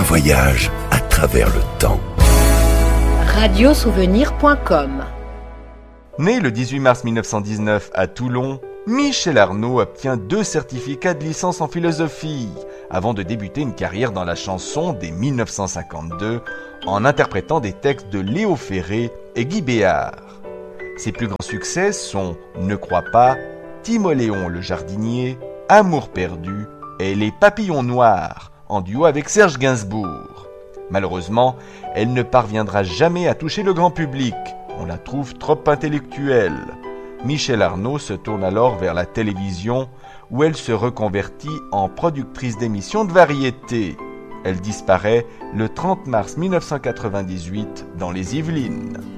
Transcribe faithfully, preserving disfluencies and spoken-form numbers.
voyage à travers le temps. radiosouvenir point com. Né le dix-huit mars mille neuf cent dix-neuf à Toulon, Michel Arnaud obtient deux certificats de licence en philosophie avant de débuter une carrière dans la chanson dès mille neuf cent cinquante-deux en interprétant des textes de Léo Ferré et Guy Béart. Ses plus grands succès sont Ne crois pas, Timoléon le jardinier, Amour perdu et Les papillons noirs en duo avec Serge Gainsbourg. Malheureusement, elle ne parviendra jamais à toucher le grand public. On la trouve trop intellectuelle. Michel Arnaud se tourne alors vers la télévision où elle se reconvertit en productrice d'émissions de variété. Elle disparaît le trente mars mille neuf cent quatre-vingt-dix-huit dans les Yvelines.